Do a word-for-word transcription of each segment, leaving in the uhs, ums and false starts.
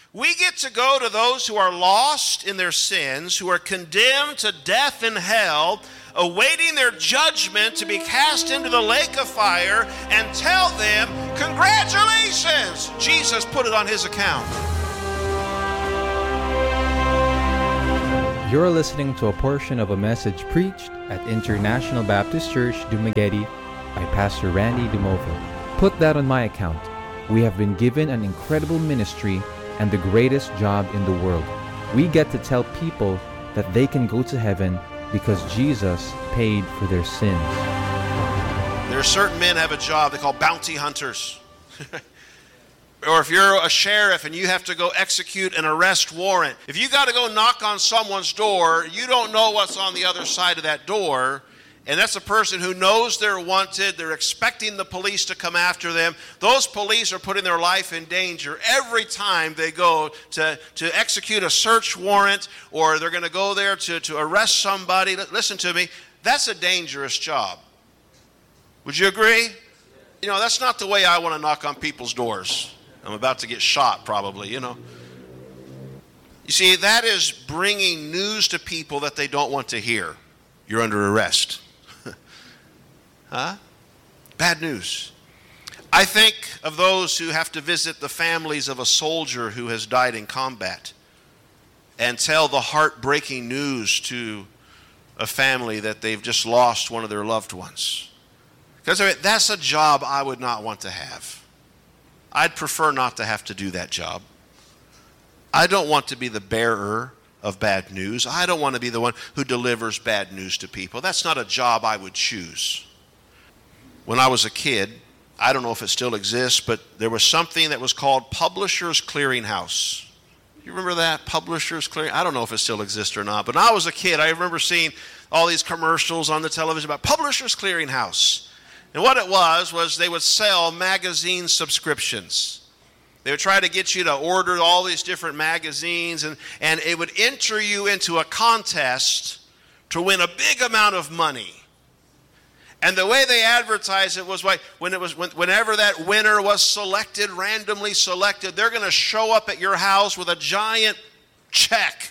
We get to go to those who are lost in their sins, who are condemned to death and hell, awaiting their judgment to be cast into the lake of fire, and tell them, congratulations, Jesus put it on his account. You're listening to a portion of a message preached at International Baptist Church, Dumaguete by Pastor Randy Dumovo. Put that on my account. We have been given an incredible ministry and the greatest job in the world. We get to tell people that they can go to heaven because Jesus paid for their sins. There are certain men have a job they call bounty hunters. Or if you're a sheriff and you have to go execute an arrest warrant, if you got to go knock on someone's door, you don't know what's on the other side of that door. And that's a person who knows they're wanted. They're expecting the police to come after them. Those police are putting their life in danger every time they go to, to execute a search warrant, or they're going to go there to, to arrest somebody. Listen to me. That's a dangerous job. Would you agree? You know, that's not the way I want to knock on people's doors. I'm about to get shot probably, you know. You see, that is bringing news to people that they don't want to hear. You're under arrest. Huh? Bad news. I think of those who have to visit the families of a soldier who has died in combat and tell the heartbreaking news to a family that they've just lost one of their loved ones. Because that's a job I would not want to have. I'd prefer not to have to do that job. I don't want to be the bearer of bad news. I don't want to be the one who delivers bad news to people. That's not a job I would choose. When I was a kid, I don't know if it still exists, but there was something that was called Publishers Clearinghouse. You remember that? Publishers Clearing? I don't know if it still exists or not, but when I was a kid, I remember seeing all these commercials on the television about Publishers Clearinghouse. And what it was, was they would sell magazine subscriptions. They would try to get you to order all these different magazines, and, and it would enter you into a contest to win a big amount of money. And the way they advertised it was like when it was when, whenever that winner was selected, randomly selected, they're going to show up at your house with a giant check,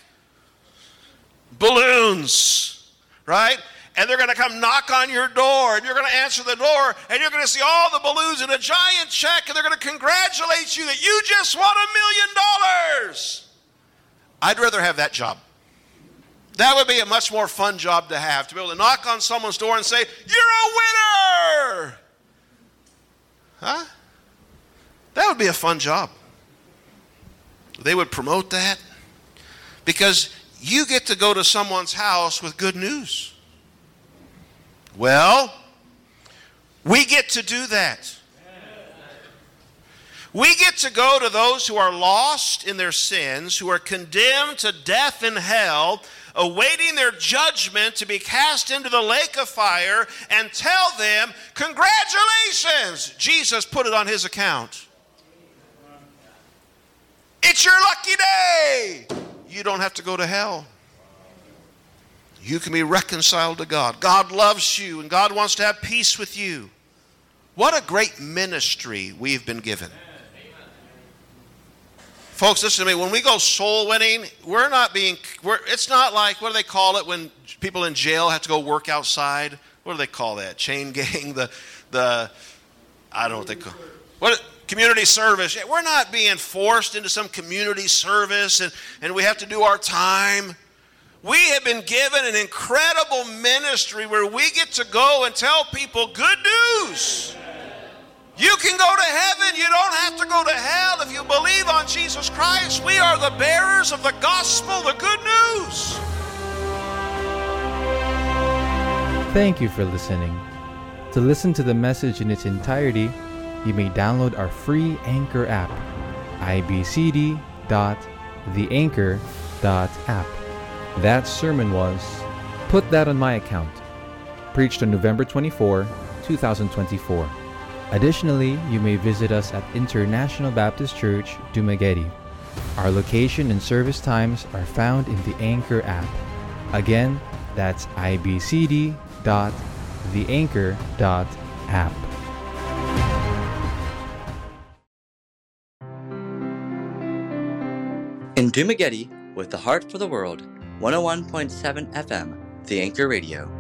balloons, right? And they're going to come knock on your door, and you're going to answer the door, and you're going to see all the balloons and a giant check, and they're going to congratulate you that you just won a million dollars. I'd rather have that job. That would be a much more fun job to have, to be able to knock on someone's door and say, you're a winner! Huh? That would be a fun job. They would promote that because you get to go to someone's house with good news. Well, we get to do that. We get to go to those who are lost in their sins, who are condemned to death and hell, awaiting their judgment to be cast into the lake of fire, and tell them, congratulations, Jesus put it on his account. It's your lucky day. You don't have to go to hell. You can be reconciled to God. God loves you, and God wants to have peace with you. What a great ministry we've been given. Folks, listen to me. When we go soul winning, we're not being, we're, it's not like, what do they call it when people in jail have to go work outside? What do they call that? Chain gang? The, the I don't know what they call what community service. Yeah, we're not being forced into some community service and, and we have to do our time. We have been given an incredible ministry where we get to go and tell people good news. You can go to heaven. You don't have to go to hell if you believe on Jesus Christ. We are the bearers of the gospel, the good news. Thank you for listening. To listen to the message in its entirety, you may download our free Anchor app, i b c d dot the anchor dot app. That sermon was Put That on My Account, preached on November twenty-fourth, twenty twenty-four. Additionally, you may visit us at International Baptist Church, Dumaguete. Our location and service times are found in the Anchor app. Again, that's i b c d dot the anchor dot app. In Dumageddon, with the heart for the world, one oh one point seven F M, The Anchor Radio.